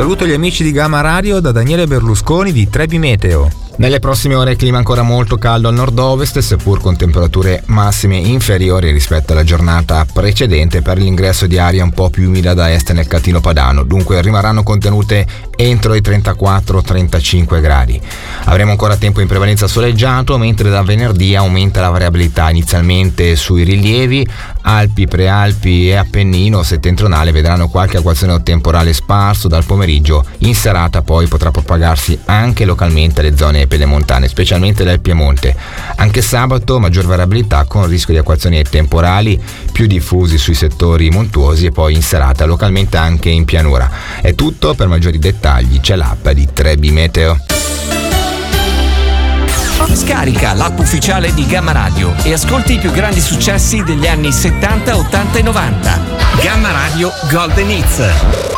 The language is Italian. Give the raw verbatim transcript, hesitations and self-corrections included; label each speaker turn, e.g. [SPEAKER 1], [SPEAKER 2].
[SPEAKER 1] Saluto gli amici di Gamma Radio da Daniele Berlusconi di Trebi Meteo.
[SPEAKER 2] Nelle prossime ore clima ancora molto caldo al nord-ovest, seppur con temperature massime inferiori rispetto alla giornata precedente, per l'ingresso di aria un po' più umida da est nel Catino Padano, dunque rimarranno contenute entro i trentaquattro trentacinque gradi. Avremo ancora tempo in prevalenza soleggiato, mentre da venerdì aumenta la variabilità inizialmente sui rilievi. Alpi, Prealpi e Appennino settentrionale vedranno qualche acquazzone temporale sparso dal pomeriggio. In serata poi potrà propagarsi anche localmente alle zone pedemontane, specialmente del Piemonte. Anche sabato maggior variabilità con rischio di acquazzoni temporali più diffusi sui settori montuosi e poi in serata localmente anche in pianura. È tutto, per maggiori dettagli c'è l'app di Trebi Meteo.
[SPEAKER 3] Scarica l'app ufficiale di Gamma Radio e ascolti i più grandi successi degli anni settanta, ottanta e novanta. Gamma Radio Golden Hits.